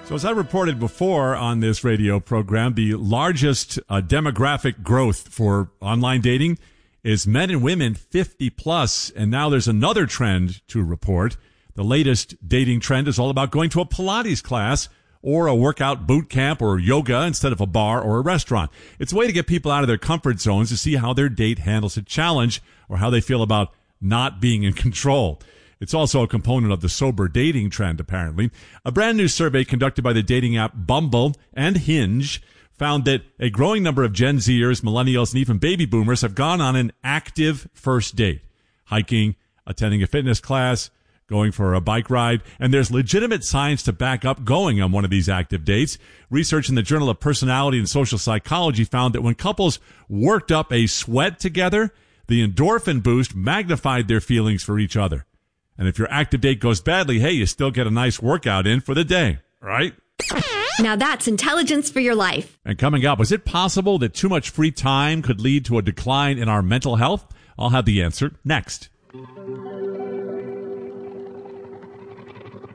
So as I reported before on this radio program, the largest demographic growth for online dating is men and women 50 plus. And now there's another trend to report. The latest dating trend is all about going to a Pilates class or a workout boot camp or yoga instead of a bar or a restaurant. It's a way to get people out of their comfort zones to see how their date handles a challenge or how they feel about not being in control. It's also a component of the sober dating trend, apparently. A brand new survey conducted by the dating app Bumble and Hinge found that a growing number of Gen Zers, millennials, and even baby boomers have gone on an active first date. Hiking, attending a fitness class, going for a bike ride, and there's legitimate science to back up going on one of these active dates. Research in the Journal of Personality and Social Psychology found that when couples worked up a sweat together, the endorphin boost magnified their feelings for each other. And if your active date goes badly, hey, you still get a nice workout in for the day, right? Now that's intelligence for your life. And coming up, is it possible that too much free time could lead to a decline in our mental health? I'll have the answer next.